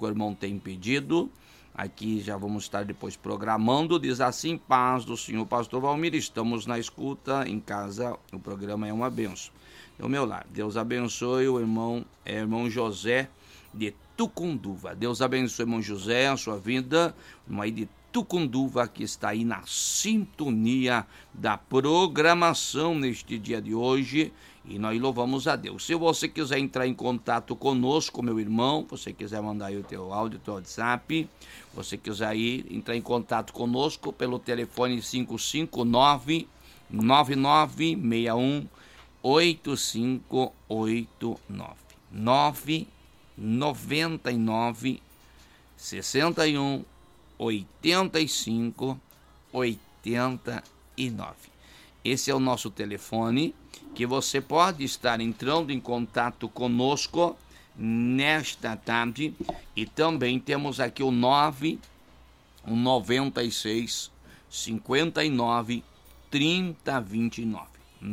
que o irmão tem pedido. Aqui já vamos estar depois programando. Diz assim: paz do Senhor, pastor Valmir, estamos na escuta em casa, o programa é uma bênção. Do meu lar, Deus abençoe o irmão José de Tucunduva. Deus abençoe o irmão José, a sua vida, irmão aí de Tucunduva, que está aí na sintonia da programação neste dia de hoje, e nós louvamos a Deus. Se você quiser entrar em contato conosco, meu irmão, você quiser mandar aí o teu áudio, o teu WhatsApp, você quiser aí entrar em contato conosco pelo telefone 559-9961-8589 999 61 85 89. Esse é o nosso telefone, que você pode estar entrando em contato conosco nesta tarde. E também temos aqui o 96 59 30 29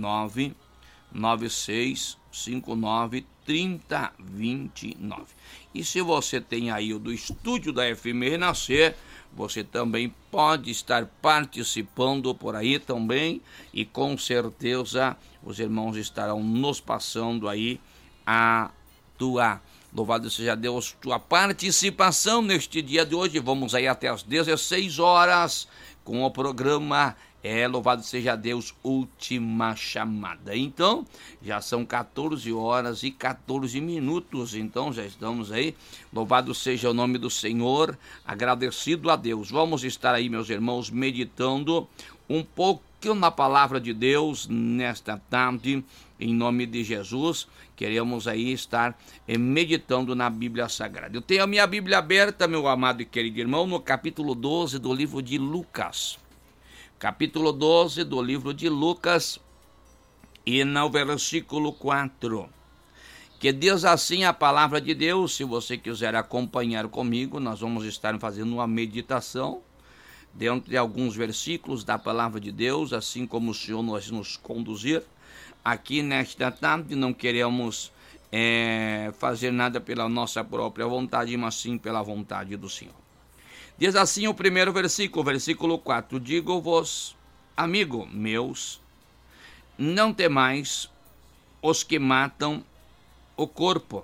996 59 30 29. E se você tem aí o do estúdio da FM Renascer, você também pode estar participando por aí também, e com certeza os irmãos estarão nos passando aí a tua, louvado seja Deus, tua participação neste dia de hoje. Vamos aí até as 16 horas com o programa louvado seja Deus, última chamada. Então, já são 14 horas e 14 minutos, então já estamos aí, louvado seja o nome do Senhor, agradecido a Deus. Vamos estar aí, meus irmãos, meditando um pouquinho na palavra de Deus nesta tarde, em nome de Jesus. Queremos aí estar meditando na Bíblia Sagrada. Eu tenho a minha Bíblia aberta, meu amado e querido irmão, no capítulo 12 do livro de Lucas. Capítulo 12 do livro de Lucas, e no versículo 4, que diz assim a palavra de Deus. Se você quiser acompanhar comigo, nós vamos estar fazendo uma meditação dentro de alguns versículos da palavra de Deus, assim como o Senhor nos conduzir aqui nesta tarde. Não queremos fazer nada pela nossa própria vontade, mas sim pela vontade do Senhor. Diz assim o primeiro versículo, versículo 4: digo-vos, amigo meus, não temais os que matam o corpo,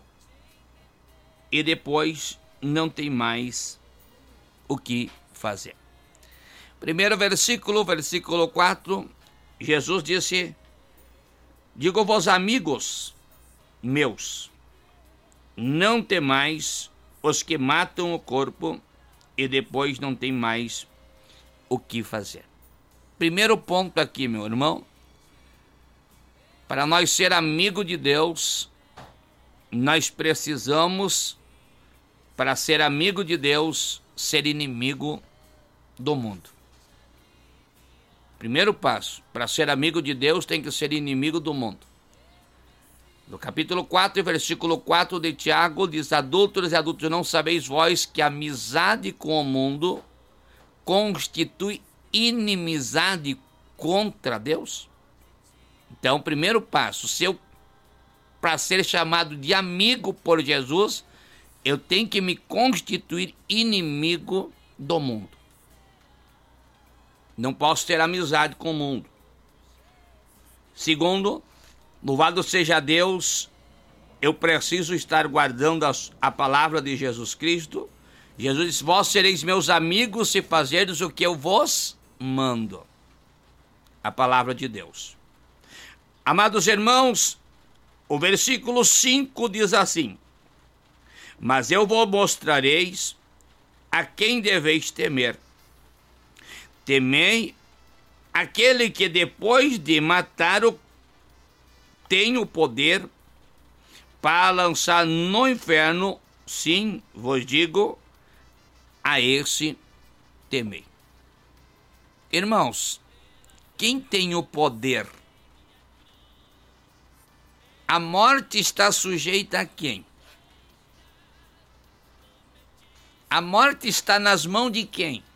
e depois não tem mais o que fazer. Primeiro versículo, versículo 4, Jesus disse: digo-vos, amigos meus, não temais os que matam o corpo, e depois não tem mais o que fazer. Primeiro ponto aqui, meu irmão, para nós ser amigo de Deus, nós precisamos, para ser amigo de Deus, ser inimigo do mundo. Primeiro passo, para ser amigo de Deus, tem que ser inimigo do mundo. No capítulo 4, versículo 4 de Tiago, diz: adúlteros e adúlteras, não sabeis vós que a amizade com o mundo constitui inimizade contra Deus? Então, primeiro passo, para ser chamado de amigo por Jesus, eu tenho que me constituir inimigo do mundo. Não posso ter amizade com o mundo. Segundo, louvado seja Deus, eu preciso estar guardando a palavra de Jesus Cristo. Jesus disse: vós sereis meus amigos se fazerdes o que eu vos mando. A palavra de Deus. Amados irmãos, o versículo 5 diz assim: mas eu vos mostrareis a quem deveis temer. Temei aquele que depois de matar tem o poder para lançar no inferno. Sim, vos digo, a esse temei. Irmãos, quem tem o poder? A morte está sujeita a quem? A morte está nas mãos de quem?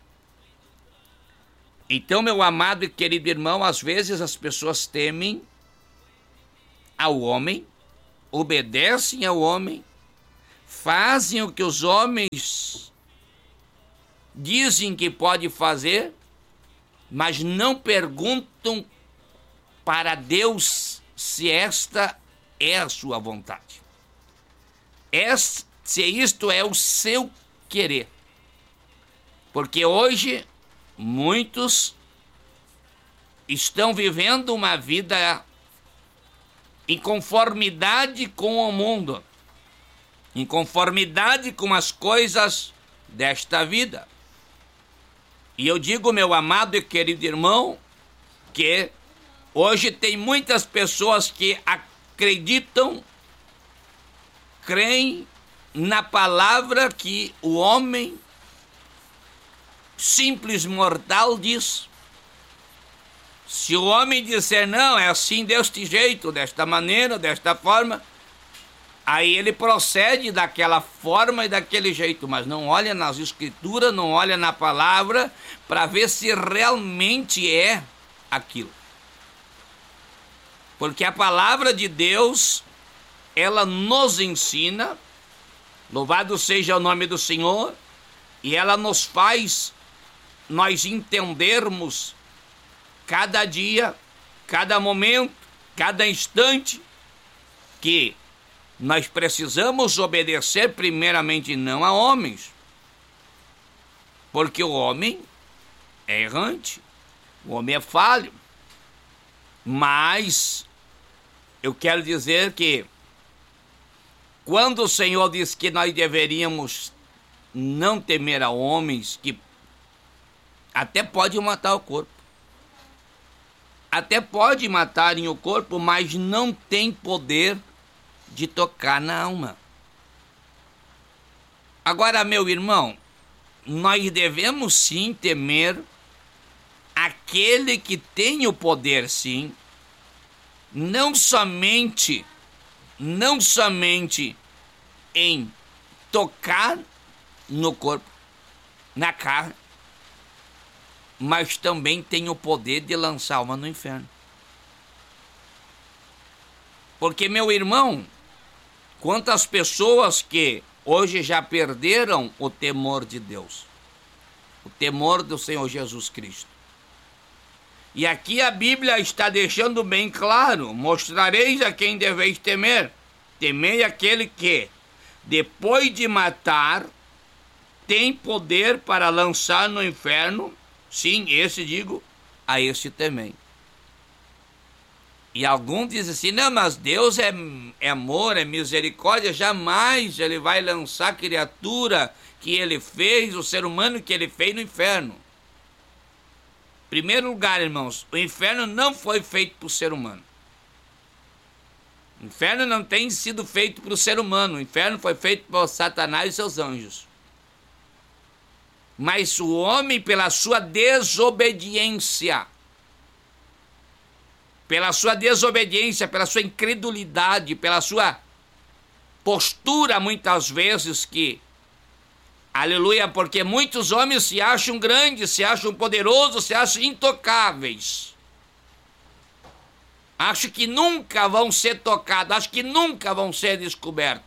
Então, meu amado e querido irmão, às vezes as pessoas temem ao homem, obedecem ao homem, fazem o que os homens dizem que pode fazer, mas não perguntam para Deus se esta é a sua vontade. Se isto é o seu querer. Porque hoje muitos estão vivendo uma vida em conformidade com o mundo, em conformidade com as coisas desta vida. E eu digo, meu amado e querido irmão, que hoje tem muitas pessoas que acreditam, creem na palavra que o homem simples mortal diz. Se o homem disser não, é assim deste jeito, desta maneira, desta forma, aí ele procede daquela forma e daquele jeito, mas não olha nas escrituras, não olha na palavra para ver se realmente é aquilo. Porque a palavra de Deus, ela nos ensina, louvado seja o nome do Senhor, e ela nos faz nós entendermos cada dia, cada momento, cada instante, que nós precisamos obedecer primeiramente não a homens, porque o homem é errante, o homem é falho, mas eu quero dizer que quando o Senhor diz que nós deveríamos não temer a homens, que até pode matar o corpo, até pode matarem o corpo, mas não tem poder de tocar na alma. Agora, meu irmão, nós devemos sim temer aquele que tem o poder, sim, não somente em tocar no corpo, na carne, mas também tem o poder de lançar a alma no inferno. Porque, meu irmão, quantas pessoas que hoje já perderam o temor de Deus, o temor do Senhor Jesus Cristo. E aqui a Bíblia está deixando bem claro: mostrareis a quem deveis temer. Temei aquele que, depois de matar, tem poder para lançar no inferno. Sim, esse digo, a esse temei. E alguns dizem assim: não, mas Deus é amor, é misericórdia, jamais ele vai lançar a criatura que ele fez, o ser humano que ele fez no inferno. Em primeiro lugar, irmãos, o inferno não foi feito para o ser humano. O inferno não tem sido feito para o ser humano, o inferno foi feito para Satanás e seus anjos. Mas o homem, pela sua desobediência, pela sua incredulidade, pela sua postura, muitas vezes que, aleluia, porque muitos homens se acham grandes, se acham poderosos, se acham intocáveis. Acham que nunca vão ser tocados, acham que nunca vão ser descobertos.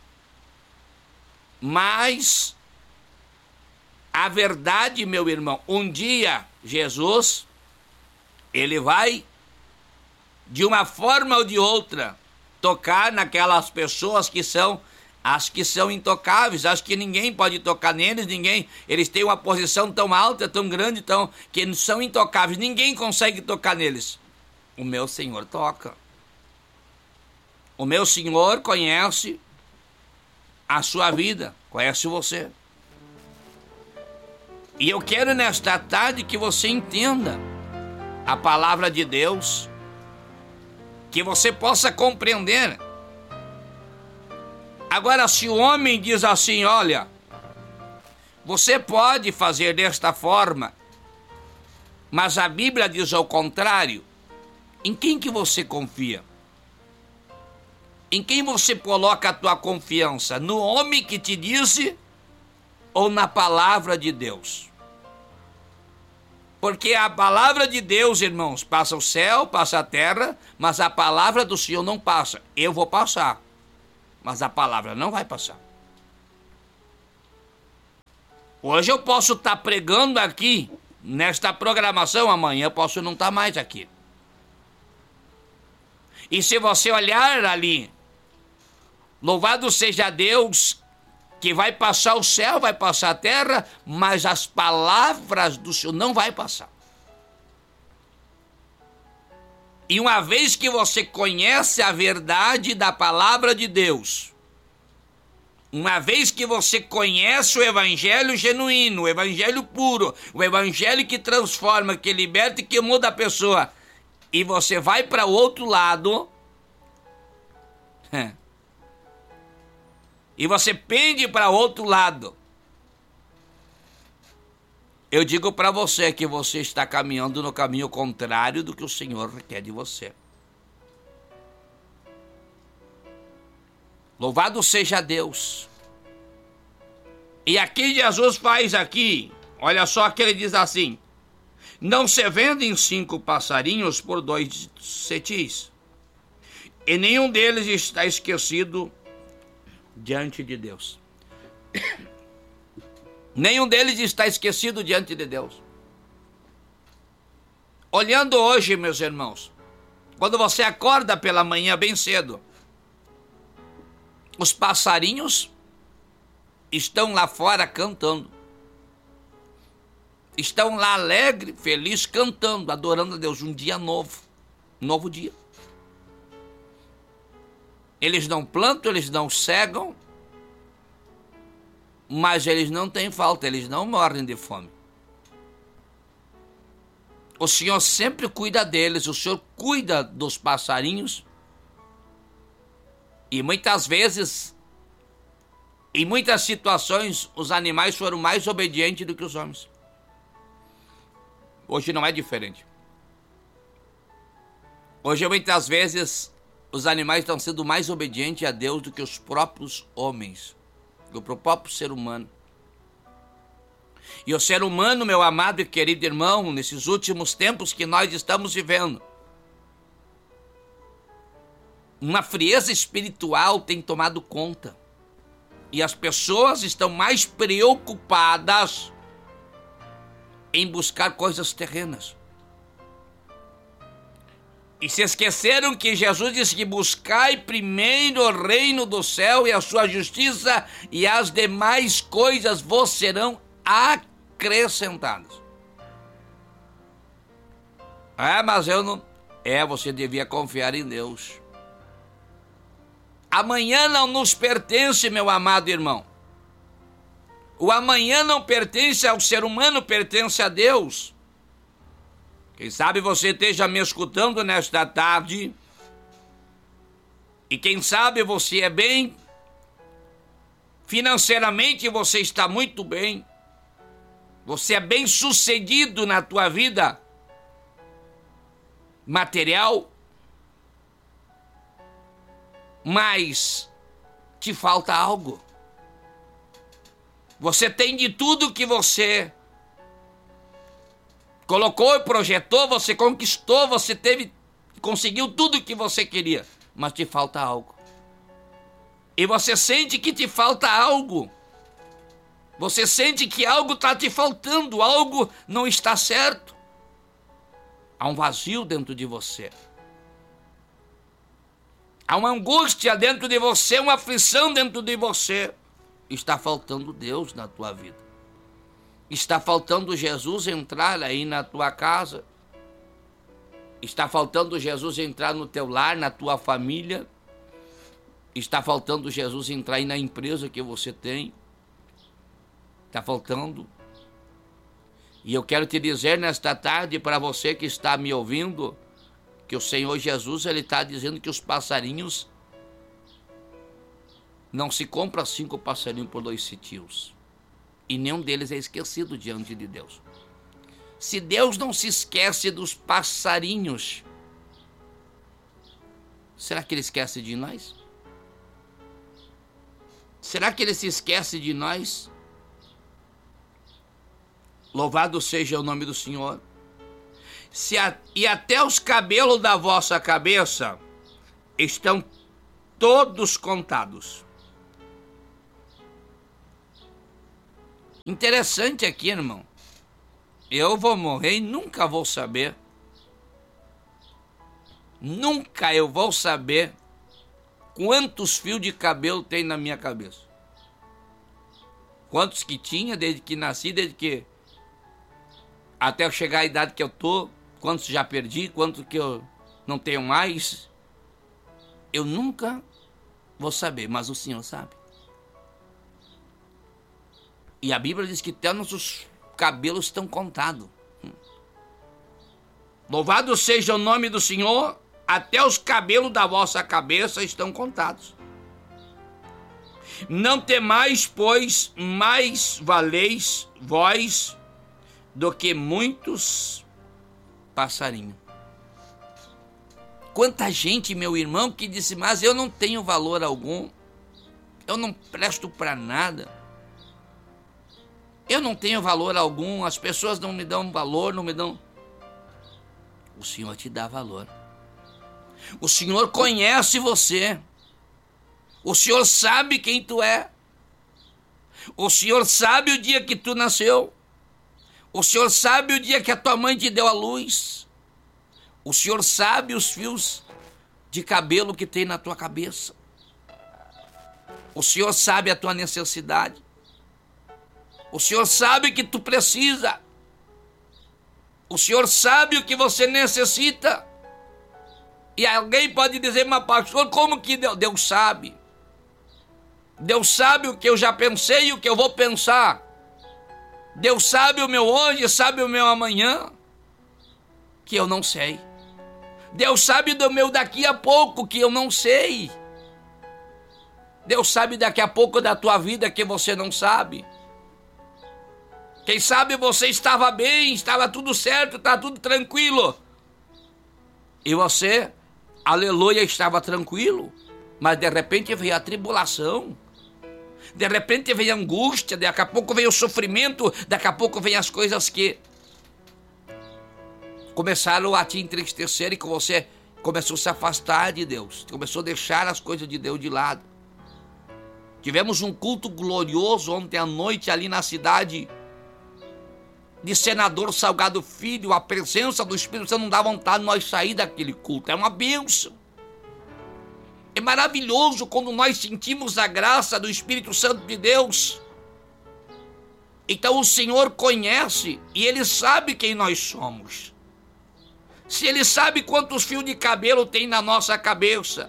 Mas a verdade, meu irmão, um dia Jesus, ele vai, de uma forma ou de outra, tocar naquelas pessoas que são as que são intocáveis, as que ninguém pode tocar neles, eles têm uma posição tão alta, tão grande, que são intocáveis, ninguém consegue tocar neles. O meu Senhor toca. O meu Senhor conhece a sua vida, conhece você. E eu quero nesta tarde que você entenda a palavra de Deus, que você possa compreender. Agora, se o homem diz assim: olha, você pode fazer desta forma, mas a Bíblia diz ao contrário, em quem que você confia? Em quem você coloca a tua confiança? No homem que te disse ou na palavra de Deus? Porque a palavra de Deus, irmãos, passa o céu, passa a terra, mas a palavra do Senhor não passa. Eu vou passar, mas a palavra não vai passar. Hoje eu posso estar pregando aqui, nesta programação, amanhã eu posso não estar mais aqui. E se você olhar ali, louvado seja Deus, que vai passar o céu, vai passar a terra, mas as palavras do Senhor não vai passar. E uma vez que você conhece a verdade da palavra de Deus, uma vez que você conhece o evangelho genuíno, o evangelho puro, o evangelho que transforma, que liberta e que muda a pessoa, e você vai para o outro lado, e você pende para o outro lado, eu digo para você que você está caminhando no caminho contrário do que o Senhor requer de você. Louvado seja Deus. E aqui Jesus faz aqui, olha só que ele diz assim: não se vendem 5 passarinhos por 2 cetis, e nenhum deles está esquecido diante de Deus. Nenhum deles está esquecido diante de Deus. Olhando hoje, meus irmãos, quando você acorda pela manhã bem cedo, os passarinhos estão lá fora cantando. Estão lá alegre, feliz, cantando, adorando a Deus. Um dia novo, um novo dia. Eles não plantam, eles não cegam, mas eles não têm falta, eles não morrem de fome. O Senhor sempre cuida deles, o Senhor cuida dos passarinhos. E muitas vezes, em muitas situações, os animais foram mais obedientes do que os homens. Hoje não é diferente. Hoje, muitas vezes, os animais estão sendo mais obedientes a Deus do que os próprios homens, do próprio ser humano. E o ser humano, meu amado e querido irmão, nesses últimos tempos que nós estamos vivendo, uma frieza espiritual tem tomado conta. E as pessoas estão mais preocupadas em buscar coisas terrenas. E se esqueceram que Jesus disse que buscai primeiro o reino do céu e a sua justiça, e as demais coisas vos serão acrescentadas. Mas eu não... você devia confiar em Deus. Amanhã não nos pertence, meu amado irmão. O amanhã não pertence ao ser humano, pertence a Deus. Quem sabe você esteja me escutando nesta tarde, e quem sabe você é bem, financeiramente você está muito bem, você é bem sucedido na tua vida material, mas te falta algo. Você tem de tudo que você colocou e projetou, você conquistou, você conseguiu tudo que você queria, mas te falta algo. E você sente que te falta algo. Você sente que algo está te faltando, algo não está certo. Há um vazio dentro de você. Há uma angústia dentro de você, uma aflição dentro de você. Está faltando Deus na tua vida. Está faltando Jesus entrar aí na tua casa. Está faltando Jesus entrar no teu lar, na tua família. Está faltando Jesus entrar aí na empresa que você tem. Está faltando. E eu quero te dizer nesta tarde, para você que está me ouvindo, que o Senhor Jesus, ele está dizendo que os passarinhos, não se compra 5 passarinhos por 2 cetis. E nenhum deles é esquecido diante de Deus. Se Deus não se esquece dos passarinhos, será que ele esquece de nós? Será que ele se esquece de nós? Louvado seja o nome do Senhor. E até os cabelos da vossa cabeça estão todos contados. Interessante aqui, irmão. Eu vou morrer e nunca vou saber. Nunca eu vou saber quantos fios de cabelo tem na minha cabeça. Quantos que tinha desde que nasci, desde que até eu chegar à idade que eu tô, quantos já perdi, quantos que eu não tenho mais. Eu nunca vou saber, mas o Senhor sabe. E a Bíblia diz que até nossos cabelos estão contados. Louvado seja o nome do Senhor, até os cabelos da vossa cabeça estão contados. Não temais, pois mais valeis vós do que muitos passarinhos. Quanta gente, meu irmão, que disse, mas eu não tenho valor algum, eu não presto para nada, eu não tenho valor algum, as pessoas não me dão valor, não me dão... O Senhor te dá valor. O Senhor conhece você. O Senhor sabe quem tu é. O Senhor sabe o dia que tu nasceu. O Senhor sabe o dia que a tua mãe te deu à luz. O Senhor sabe os fios de cabelo que tem na tua cabeça. O Senhor sabe a tua necessidade. O Senhor sabe que tu precisa. O Senhor sabe o que você necessita. E alguém pode dizer, mas pastor, como que Deus sabe? Deus sabe o que eu já pensei e o que eu vou pensar. Deus sabe o meu hoje, sabe o meu amanhã, que eu não sei. Deus sabe do meu daqui a pouco, que eu não sei. Deus sabe daqui a pouco da tua vida, que você não sabe. Quem sabe você estava bem, estava tudo certo, está tudo tranquilo. E você, aleluia, estava tranquilo. Mas de repente veio a tribulação. De repente veio a angústia, daqui a pouco veio o sofrimento, daqui a pouco vem as coisas que começaram a te entristecer e que você começou a se afastar de Deus. Começou a deixar as coisas de Deus de lado. Tivemos um culto glorioso ontem à noite ali na cidade de Senador Salgado Filho. A presença do Espírito Santo não dá vontade de nós sair daquele culto. É uma bênção. É maravilhoso quando nós sentimos a graça do Espírito Santo de Deus. Então o Senhor conhece e Ele sabe quem nós somos. Se Ele sabe quantos fios de cabelo tem na nossa cabeça,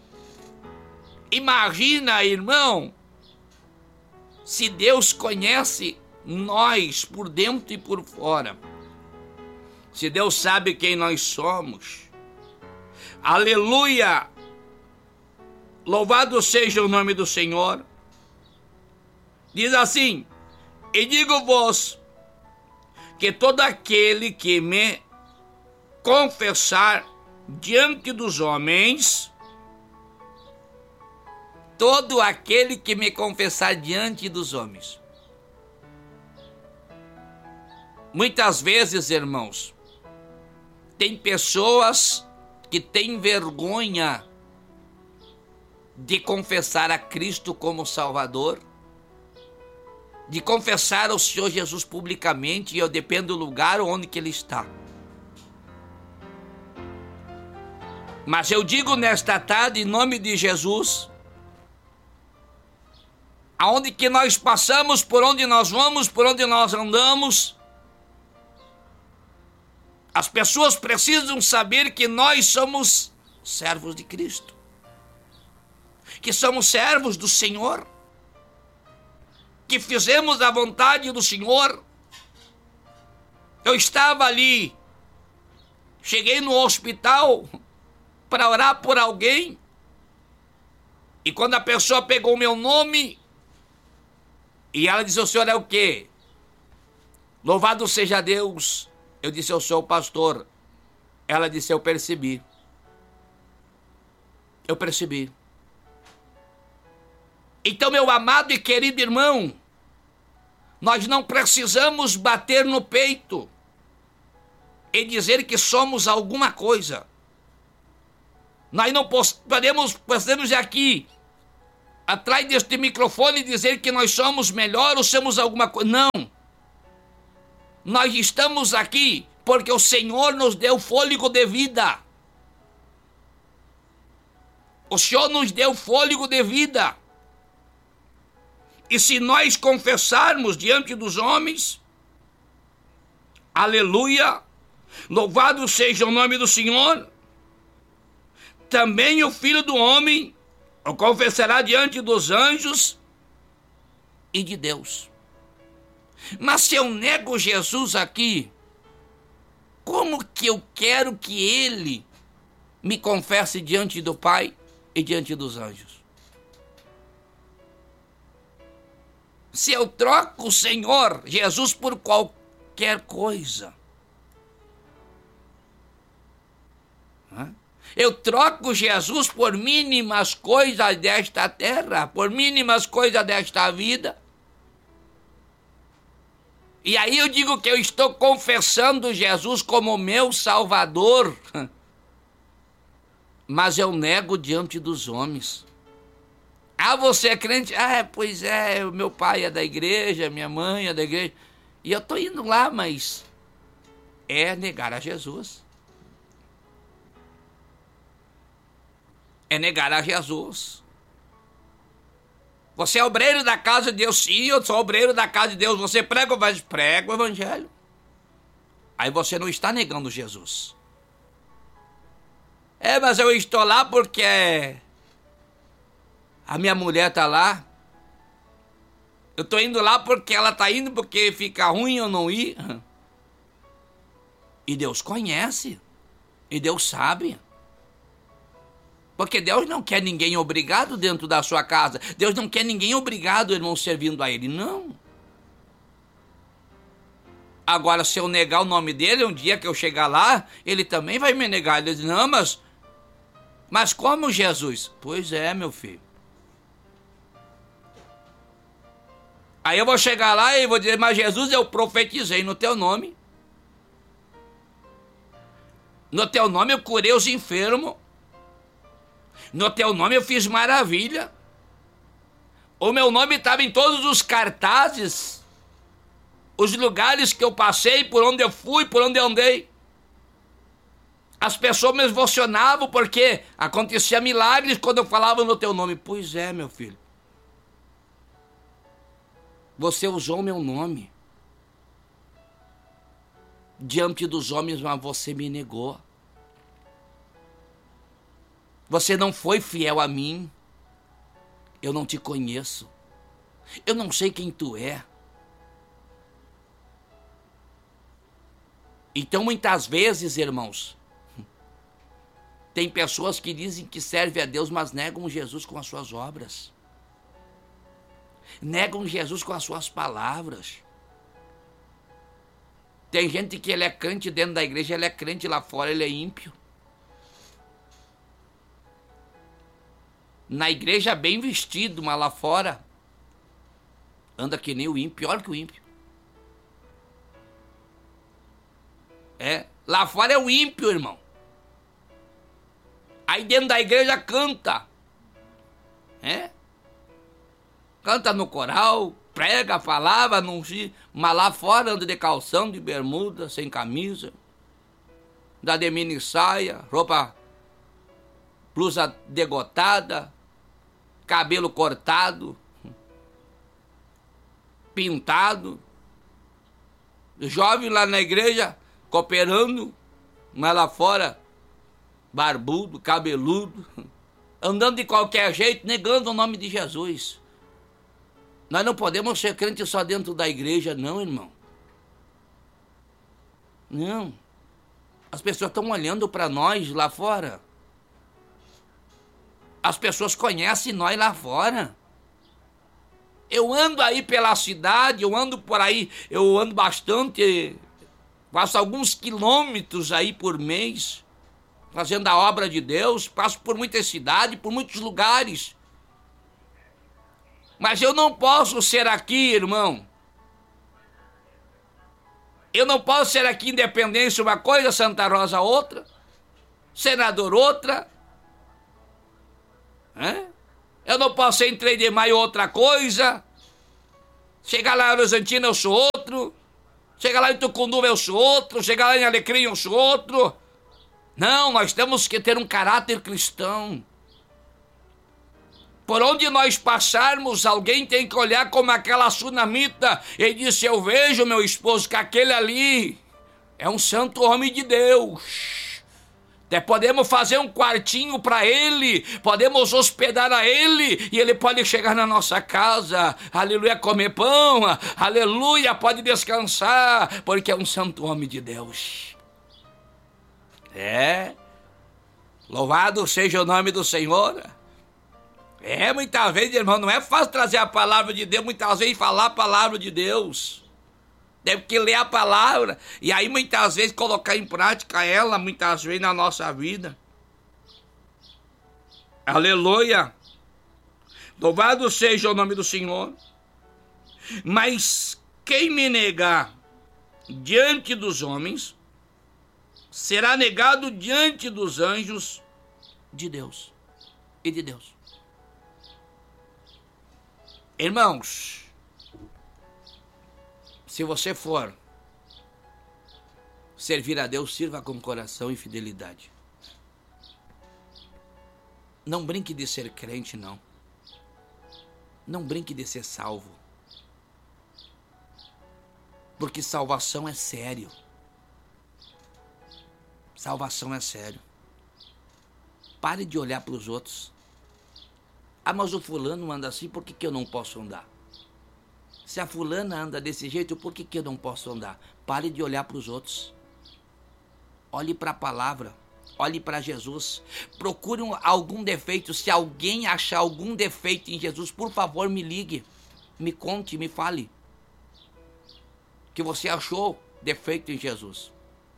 imagina, irmão, se Deus conhece nós por dentro e por fora. Se Deus sabe quem nós somos. Aleluia! Louvado seja o nome do Senhor. Diz assim: e digo-vos que todo aquele que me confessar diante dos homens, todo aquele que me confessar diante dos homens. Muitas vezes, irmãos, tem pessoas que têm vergonha de confessar a Cristo como Salvador, de confessar o Senhor Jesus publicamente, e eu dependo do lugar onde que Ele está. Mas eu digo nesta tarde, em nome de Jesus, aonde que nós passamos, por onde nós vamos, por onde nós andamos, as pessoas precisam saber que nós somos servos de Cristo, que somos servos do Senhor, que fizemos a vontade do Senhor. Eu estava ali, cheguei no hospital para orar por alguém, e quando a pessoa pegou o meu nome, e ela disse, o senhor é o quê? Louvado seja Deus. Eu disse, eu sou o pastor. Ela disse, eu percebi. Eu percebi. Então, meu amado e querido irmão, nós não precisamos bater no peito e dizer que somos alguma coisa. Nós não podemos dizer aqui, atrás deste microfone dizer que nós somos melhor ou somos alguma coisa. Não. Nós estamos aqui porque o Senhor nos deu fôlego de vida. O Senhor nos deu fôlego de vida. E se nós confessarmos diante dos homens, aleluia, louvado seja o nome do Senhor, também o Filho do Homem o confessará diante dos anjos e de Deus. Mas se eu nego Jesus aqui, como que eu quero que ele me confesse diante do Pai e diante dos anjos? Se eu troco o Senhor Jesus por qualquer coisa, eu troco Jesus por mínimas coisas desta terra, por mínimas coisas desta vida. E aí eu digo que eu estou confessando Jesus como meu Salvador, mas eu nego diante dos homens. Ah, você é crente? Ah, pois é, o meu pai é da igreja, minha mãe é da igreja. E eu estou indo lá, mas é negar a Jesus. É negar a Jesus. Você é obreiro da casa de Deus? Sim, eu sou obreiro da casa de Deus. Você prega o evangelho. Aí você não está negando Jesus. É, mas eu estou lá porque a minha mulher está lá. Eu estou indo lá porque ela está indo, porque fica ruim eu não ir. E Deus conhece. E Deus sabe. Porque Deus não quer ninguém obrigado dentro da sua casa. Deus não quer ninguém obrigado, irmão, servindo a Ele. Não. Agora, se eu negar o nome dele, um dia que eu chegar lá, ele também vai me negar. Ele diz, não, mas como Jesus? Pois é, meu filho. Aí eu vou chegar lá e vou dizer, mas Jesus, eu profetizei no teu nome. No teu nome eu curei os enfermos. No teu nome eu fiz maravilha. O meu nome estava em todos os cartazes. Os lugares que eu passei, por onde eu fui, por onde eu andei. As pessoas me emocionavam porque acontecia milagres quando eu falava no teu nome. Pois é, meu filho. Você usou o meu nome. Diante dos homens, mas você me negou. Você não foi fiel a mim. Eu não te conheço. Eu não sei quem tu é. Então, muitas vezes, irmãos, tem pessoas que dizem que servem a Deus, mas negam Jesus com as suas obras. Negam Jesus com as suas palavras. Tem gente que ele é crente dentro da igreja, ele é crente lá fora, ele é ímpio. Na igreja bem vestido, mas lá fora anda que nem o ímpio, pior que o ímpio. Lá fora é o ímpio, irmão. Aí dentro da igreja canta. Canta no coral, prega, falava, anuncia, mas lá fora anda de calção, de bermuda, sem camisa, da de mini saia, roupa, blusa degotada, cabelo cortado, pintado, jovem lá na igreja, cooperando, mas lá fora, barbudo, cabeludo, andando de qualquer jeito, negando o nome de Jesus. Nós não podemos ser crentes só dentro da igreja, não, irmão. Não. As pessoas estão olhando para nós lá fora. As pessoas conhecem nós lá fora. Eu ando aí pela cidade, eu ando por aí, eu ando bastante, faço alguns quilômetros aí por mês, fazendo a obra de Deus, passo por muitas cidades, por muitos lugares. Mas eu não posso ser aqui, irmão. Eu não posso ser aqui Independência uma coisa, Santa Rosa outra, Senador outra. Eu não posso entrar de maio outra coisa. Chegar lá em Horizontina eu sou outro. Chegar lá em Tucunduva eu sou outro. Chegar lá em Alecrim eu sou outro. Não, nós temos que ter um caráter cristão. Por onde nós passarmos, alguém tem que olhar como aquela sunamita e disse: eu vejo, meu esposo, que aquele ali é um santo homem de Deus. Até podemos fazer um quartinho para ele, podemos hospedar a ele, e ele pode chegar na nossa casa, aleluia, comer pão, aleluia, pode descansar, porque é um santo homem de Deus. Louvado seja o nome do Senhor. Muitas vezes, irmão, não é fácil trazer a palavra de Deus, muitas vezes falar a palavra de Deus. Deve que ler a palavra, e aí muitas vezes colocar em prática ela, muitas vezes na nossa vida. Aleluia! Louvado seja o nome do Senhor. Mas quem me negar diante dos homens, será negado diante dos anjos de Deus e de Deus. Irmãos, se você for servir a Deus, sirva com coração e fidelidade. Não brinque de ser crente, não. Não brinque de ser salvo. Porque salvação é sério. Salvação é sério. Pare de olhar para os outros. Ah, mas o fulano anda assim, por que eu não posso andar? Se a fulana anda desse jeito, por que eu não posso andar? Pare de olhar para os outros. Olhe para a palavra. Olhe para Jesus. Procure algum defeito. Se alguém achar algum defeito em Jesus, por favor, me ligue. Me conte, me fale. Que você achou defeito em Jesus.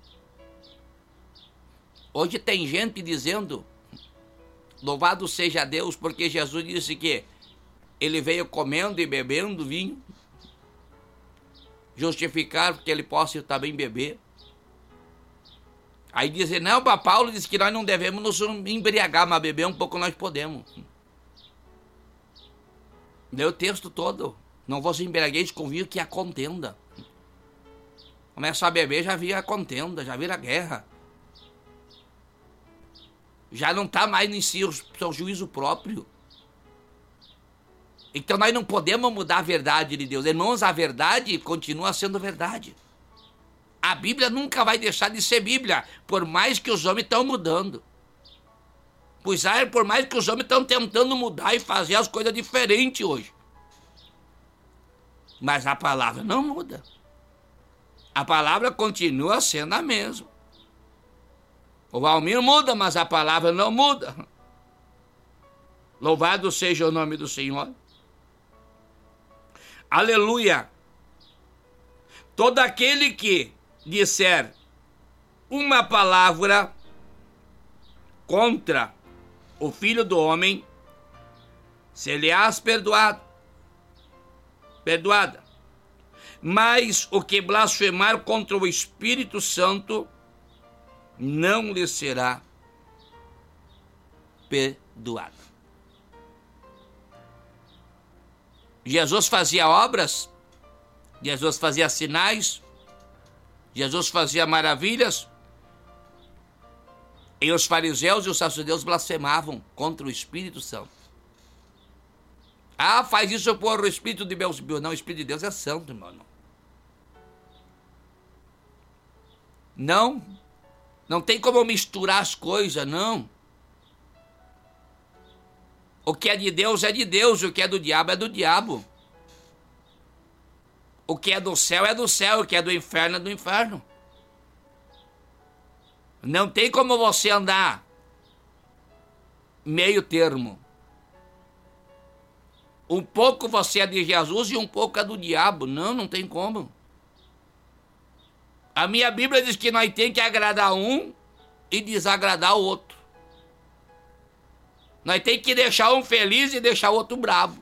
Hoje tem gente dizendo: louvado seja Deus, porque Jesus disse que ele veio comendo e bebendo vinho, justificar que ele possa também beber. Aí dizem: não, Paulo disse que nós não devemos nos embriagar, mas beber um pouco nós podemos. Lê o texto todo. Não vos embriagueis com vinho, que há contenda. Começa a beber, já vira contenda, já vira guerra. Já não está mais em si o seu juízo próprio. Então nós não podemos mudar a verdade de Deus. Irmãos, a verdade continua sendo verdade. A Bíblia nunca vai deixar de ser Bíblia, por mais que os homens estão mudando. Pois por mais que os homens estão tentando mudar e fazer as coisas diferentes hoje. Mas a palavra não muda. A palavra continua sendo a mesma. O Valmir muda, mas a palavra não muda. Louvado seja o nome do Senhor. Aleluia. Todo aquele que disser uma palavra contra o Filho do Homem, ser-lhe-ás perdoada. Mas o que blasfemar contra o Espírito Santo não lhe será perdoado. Jesus fazia obras, Jesus fazia sinais, Jesus fazia maravilhas, e os fariseus e os sacerdotes blasfemavam contra o Espírito Santo. Ah, faz isso por o Espírito de Beelzebul. Não, o Espírito de Deus é santo, irmão. Não tem como misturar as coisas, não. O que é de Deus é de Deus, o que é do diabo é do diabo. O que é do céu é do céu, o que é do inferno é do inferno. Não tem como você andar meio termo. Um pouco você é de Jesus e um pouco é do diabo. Não tem como. A minha Bíblia diz que nós temos que agradar um e desagradar o outro. Nós temos que deixar um feliz e deixar o outro bravo.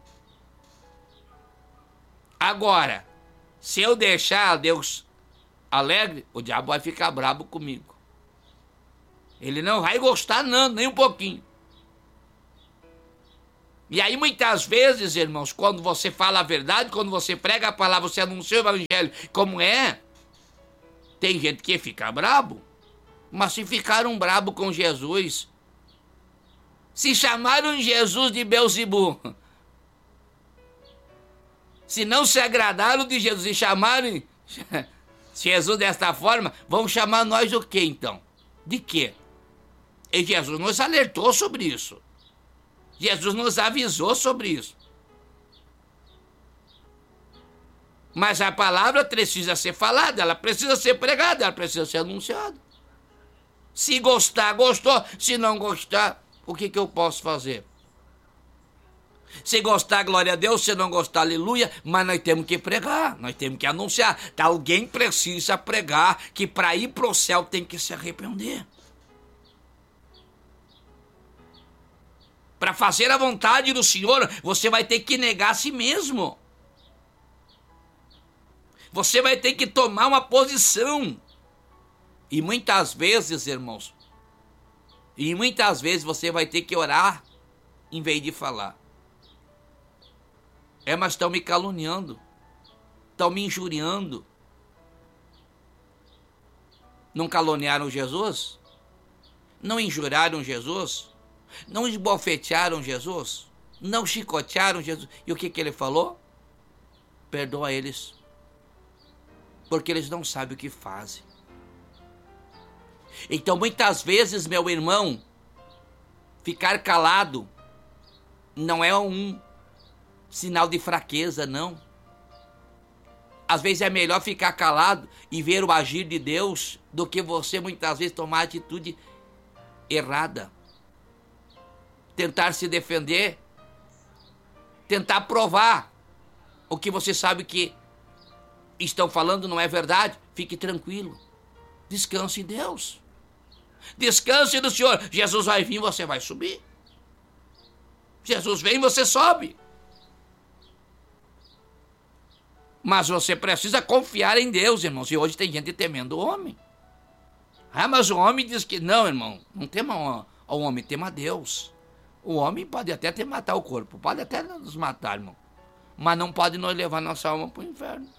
Agora, se eu deixar Deus alegre, o diabo vai ficar bravo comigo. Ele não vai gostar, não, nem um pouquinho. E aí muitas vezes, irmãos, quando você fala a verdade, quando você prega a palavra, você anuncia o evangelho como é, tem gente que fica brabo. Mas se ficaram brabo com Jesus, se chamaram Jesus de Beelzebul, se não se agradaram de Jesus e chamaram Jesus desta forma, vão chamar nós o quê então? De quê? E Jesus nos alertou sobre isso. Jesus nos avisou sobre isso. Mas a palavra precisa ser falada, ela precisa ser pregada, ela precisa ser anunciada. Se gostar, gostou. Se não gostar, o que eu posso fazer? Se gostar, glória a Deus. Se não gostar, aleluia. Mas nós temos que pregar, nós temos que anunciar. Alguém precisa pregar que para ir para o céu tem que se arrepender. Para fazer a vontade do Senhor, você vai ter que negar a si mesmo. Você vai ter que tomar uma posição. E muitas vezes, irmãos, você vai ter que orar em vez de falar. Mas estão me caluniando, estão me injuriando. Não caluniaram Jesus? Não injuraram Jesus? Não esbofetearam Jesus? Não chicotearam Jesus? E o que ele falou? Perdoa eles, porque eles não sabem o que fazem. Então, muitas vezes, meu irmão, ficar calado não é um sinal de fraqueza, não. Às vezes é melhor ficar calado e ver o agir de Deus do que você, muitas vezes, tomar atitude errada. Tentar se defender, tentar provar o que você sabe que estão falando não é verdade. Fique tranquilo, descanse em Deus. Descanse no Senhor. Jesus vai vir, você vai subir. Jesus vem, você sobe. Mas você precisa confiar em Deus, irmãos. E hoje tem gente temendo o homem. Mas o homem diz que não, irmão. Não tema o homem, tema Deus. O homem pode até matar o corpo, pode até nos matar, irmão. Mas não pode nos levar nossa alma para o inferno.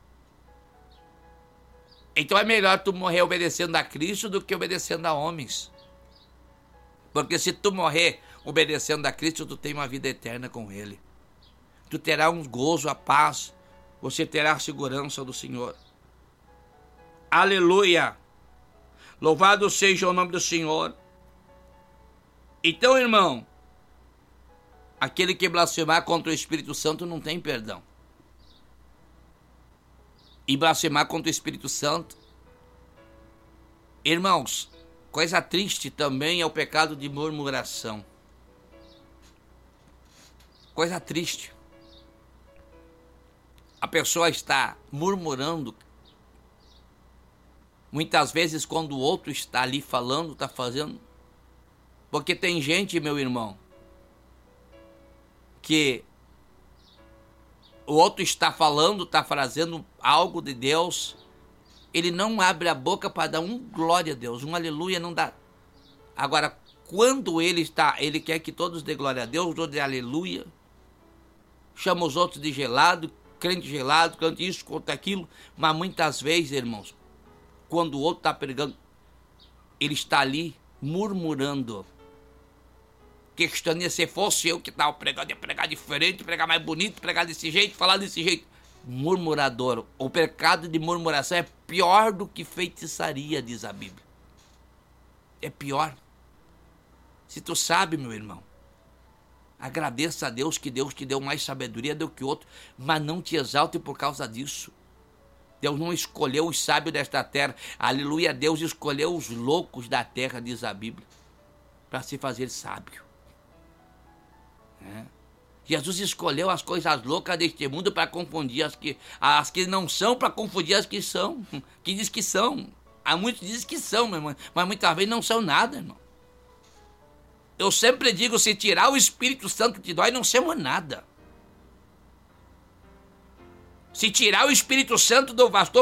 Então é melhor tu morrer obedecendo a Cristo do que obedecendo a homens. Porque se tu morrer obedecendo a Cristo, tu tem uma vida eterna com Ele. Tu terá um gozo, a paz. Você terá a segurança do Senhor. Aleluia! Louvado seja o nome do Senhor. Então, irmão, aquele que blasfemar contra o Espírito Santo não tem perdão. E blasfemar contra o Espírito Santo, irmãos, coisa triste também é o pecado de murmuração. Coisa triste. A pessoa está murmurando. Muitas vezes quando o outro está ali falando, está fazendo. Porque tem gente, meu irmão, que o outro está falando, está fazendo algo de Deus, ele não abre a boca para dar um glória a Deus, um aleluia, não dá. Agora, quando ele quer que todos dê glória a Deus, todos dê aleluia, chama os outros de gelado, crente, isso, contra aquilo, mas muitas vezes, irmãos, quando o outro está pregando, ele está ali murmurando, questionando se fosse eu que estava pregando, ia pregar diferente, pregar mais bonito, pregar desse jeito, falar desse jeito. Murmurador. O pecado de murmuração é pior do que feitiçaria, diz a Bíblia. É pior. Se tu sabe, meu irmão, agradeça a Deus que Deus te deu mais sabedoria do que outro, mas não te exalte por causa disso. Deus não escolheu os sábios desta terra. Aleluia, Deus escolheu os loucos da terra, diz a Bíblia, para se fazer sábio. Jesus escolheu as coisas loucas deste mundo para confundir as que não são, para confundir as que são, que diz que são. Há muitos que dizem que são, meu irmão, mas muitas vezes não são nada, irmão. Eu sempre digo, se tirar o Espírito Santo de nós, não somos nada. Se tirar o Espírito Santo do pastor